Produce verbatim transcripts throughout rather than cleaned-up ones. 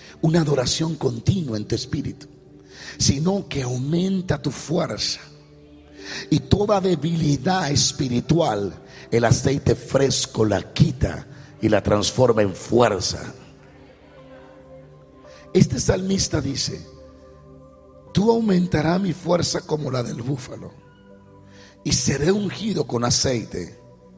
una adoración continua en tu espíritu, sino que aumenta tu fuerza. Y toda debilidad espiritual, el aceite fresco la quita y la transforma en fuerza. Este salmista dice: tú aumentarás mi fuerza como la del búfalo, y seré ungido con aceite.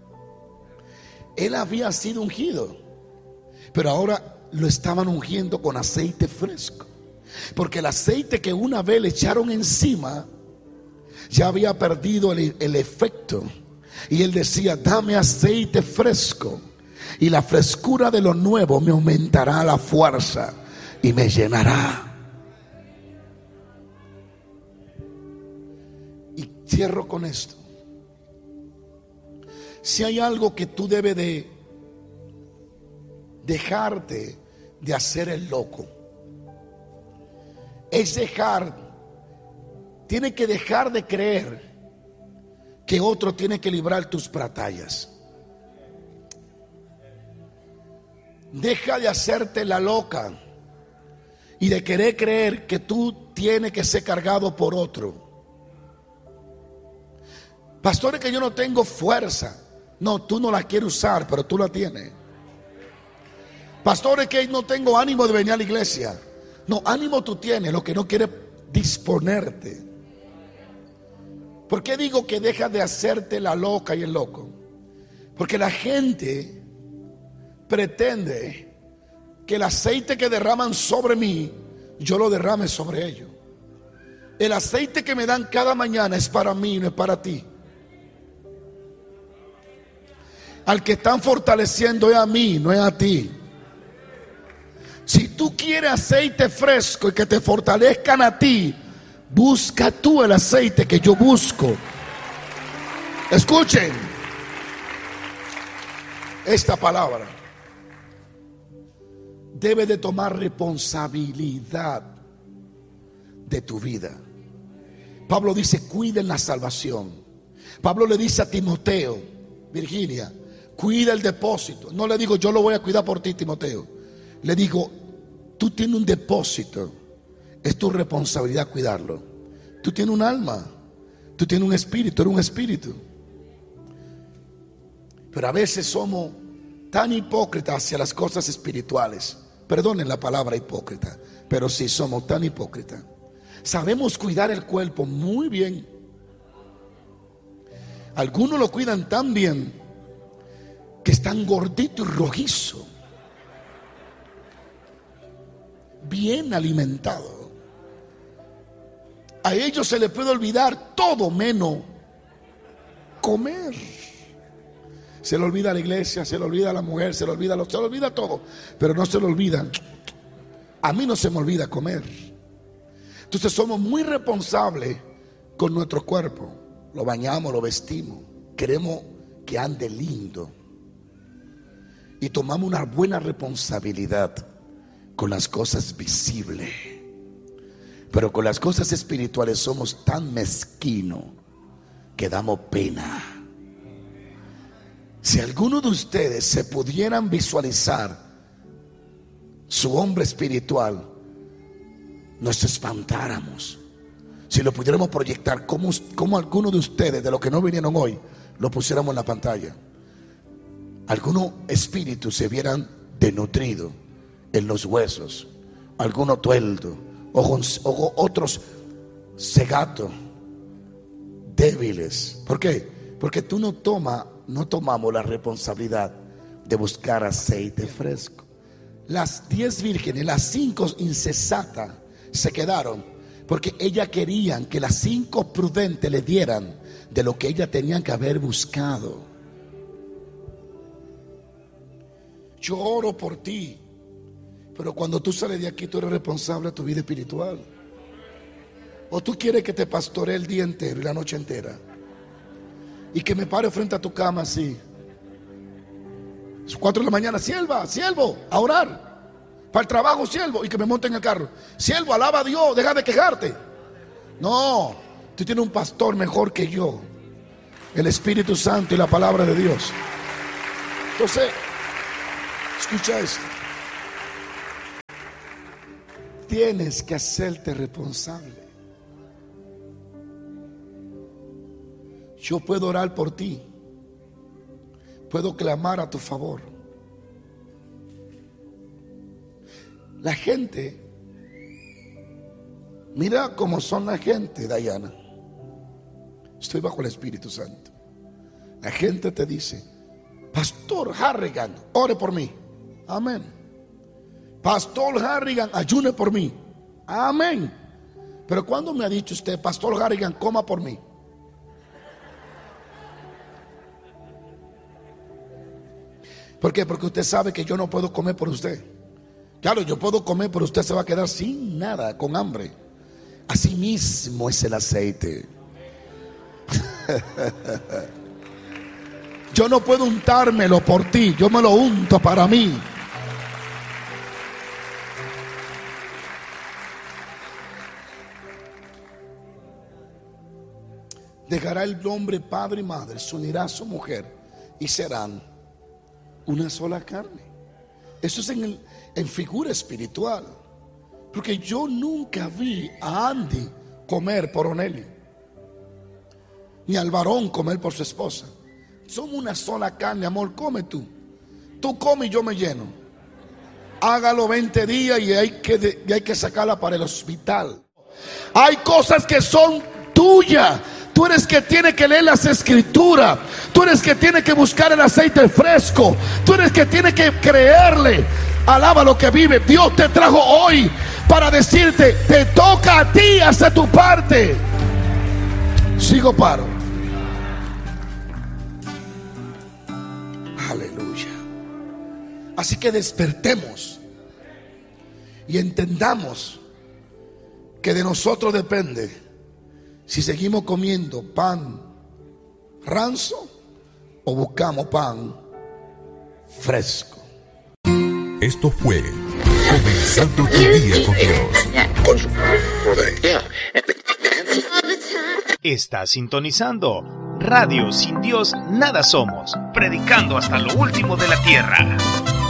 Él había sido ungido, pero ahora lo estaban ungiendo con aceite fresco, porque el aceite que una vez le echaron encima ya había perdido el, el efecto. Y él decía: dame aceite fresco, y la frescura de lo nuevo me aumentará la fuerza y me llenará. Y cierro con esto. Si hay algo que tú debes de dejarte de hacer el loco, es dejar, tiene que dejar de creer que otro tiene que librar tus batallas. Deja de hacerte la loca y de querer creer que tú tienes que ser cargado por otro. Pastor, es que yo no tengo fuerza. No, tú no la quieres usar, pero tú la tienes. Pastor, es que no tengo ánimo de venir a la iglesia. No, ánimo tú tienes, lo que no quieres disponerte. ¿Por qué digo que deja de hacerte la loca y el loco? Porque la gente pretende que el aceite que derraman sobre mí, yo lo derrame sobre ellos. El aceite que me dan cada mañana es para mí, no es para ti. Al que están fortaleciendo es a mí, no es a ti. Si tú quieres aceite fresco y que te fortalezcan a ti, busca tú el aceite que yo busco. Escuchen esta palabra. Debes de tomar responsabilidad de tu vida. Pablo dice: cuiden la salvación. Pablo le dice a Timoteo: Virginia, cuida el depósito. No le digo: yo lo voy a cuidar por ti, Timoteo. Le digo: tú tienes un depósito, es tu responsabilidad cuidarlo. Tú tienes un alma, tú tienes un espíritu, eres un espíritu. Pero a veces somos tan hipócritas hacia las cosas espirituales. Perdonen la palabra hipócrita, pero sí somos tan hipócritas. Sabemos cuidar el cuerpo muy bien. Algunos lo cuidan tan bien que están gorditos y rojizos, bien alimentados. A ellos se les puede olvidar todo menos comer. Se le olvida la iglesia, se le olvida la mujer, se le olvida lo, se le olvida todo, pero no se le olvida. A mí no se me olvida comer. Entonces somos muy responsables con nuestro cuerpo. Lo bañamos, lo vestimos, queremos que ande lindo y tomamos una buena responsabilidad con las cosas visibles. Pero con las cosas espirituales somos tan mezquinos que damos pena. Si alguno de ustedes se pudieran visualizar su hombre espiritual, nos espantáramos. Si lo pudiéramos proyectar, como, como algunos de ustedes, de los que no vinieron hoy, lo pusiéramos en la pantalla. Algunos espíritus se vieran desnutridos en los huesos, algunos tuertos, otros cegatos, débiles. ¿Por qué? Porque tú no tomas, no tomamos la responsabilidad de buscar aceite fresco. Las diez vírgenes, las cinco insensatas, se quedaron porque ellas querían que las cinco prudentes le dieran de lo que ellas tenían que haber buscado. Yo oro por ti, pero cuando tú sales de aquí, tú eres responsable de tu vida espiritual. O tú quieres que te pastoree el día entero y la noche entera, y que me pare frente a tu cama así, cuatro de la mañana: sierva, siervo, a orar. Para el trabajo, siervo, y que me monte en el carro: siervo, alaba a Dios, deja de quejarte. No, tú tienes un pastor mejor que yo, el Espíritu Santo y la palabra de Dios. Entonces, escucha esto. tienes que hacerte responsable. Yo puedo orar por ti, puedo clamar a tu favor. La gente, mira cómo son la gente, Dayana. Estoy bajo el Espíritu Santo. La gente te dice: Pastor Harrigan, ore por mí. Amén. Pastor Harrigan, ayune por mí. Amén. Pero ¿cuándo me ha dicho usted: Pastor Harrigan, coma por mí? ¿Por qué? Porque usted sabe que yo no puedo comer por usted. Claro, yo puedo comer, pero usted se va a quedar sin nada, con hambre. Así mismo es el aceite. Yo no puedo untármelo por ti, yo me lo unto para mí. Dejará el hombre padre y madre, se unirá a su mujer y serán una sola carne. Eso es en, el, en figura espiritual. Porque yo nunca vi a Andy comer por Oneli, ni al varón comer por su esposa. Somos una sola carne, amor, come tú. Tú come y yo me lleno. Hágalo veinte días y hay que, y hay que sacarla para el hospital. Hay cosas que son tuyas. Tú eres que tiene que leer las escrituras. Tú eres que tiene que buscar el aceite fresco. Tú eres que tiene que creerle. Alaba lo que vive. Dios te trajo hoy para decirte: te toca a ti hacer tu parte. Sigo paro. Aleluya. Así que despertemos y entendamos que de nosotros depende si seguimos comiendo pan rancio o buscamos pan fresco. Esto fue Comenzando tu Día con Dios. Está sintonizando Radio Sin Dios Nada Somos, predicando hasta lo último de la tierra.